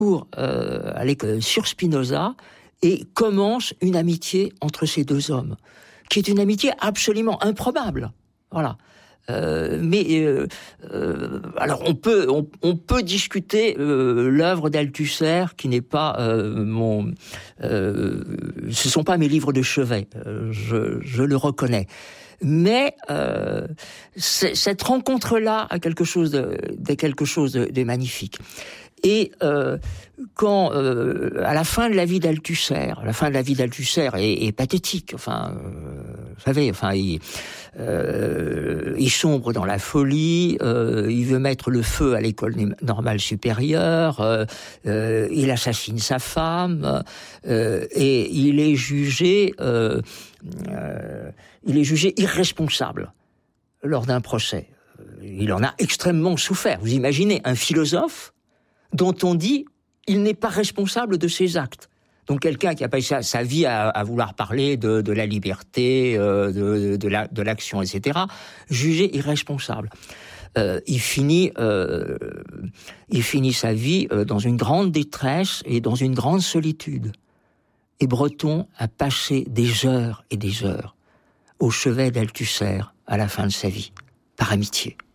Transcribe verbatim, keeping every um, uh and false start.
pour euh, aller sur Spinoza et commence une amitié entre ces deux hommes, qui est une amitié absolument improbable. Voilà. Euh, mais euh, euh, alors on peut on, on peut discuter euh, l'œuvre d'Althusser qui n'est pas euh, mon euh, ce sont pas mes livres de chevet, euh, je je le reconnais. Mais euh, cette rencontre-là a quelque chose de, de quelque chose de, de magnifique. Et euh, quand euh, à la fin de la vie d'Althusser, la fin de la vie d'Althusser est, est pathétique. Enfin, euh, vous savez, enfin, il, euh, il sombre dans la folie. Euh, il veut mettre le feu à l'école normale supérieure. Euh, euh, il assassine sa femme euh, et il est jugé. Euh, euh, il est jugé irresponsable lors d'un procès. Il en a extrêmement souffert. Vous imaginez un philosophe dont on dit il n'est pas responsable de ses actes. Donc quelqu'un qui a passé sa, sa vie à, à vouloir parler de, de la liberté, euh, de, de, la, de l'action, et cetera, jugé irresponsable. Euh, il finit, euh, il finit sa vie euh, dans une grande détresse et dans une grande solitude. Et Breton a passé des heures et des heures au chevet d'Althusser à la fin de sa vie, par amitié.